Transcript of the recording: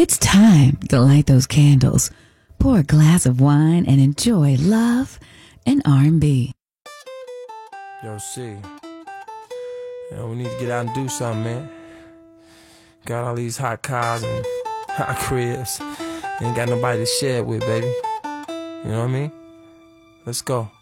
It's time to light those candles, pour a glass of wine, and enjoy love and R&B. Yo, C. We need to get out and do something, man. Got all these hot cars and hot cribs. Ain't got nobody to share it with, baby. You know what I mean? Let's go.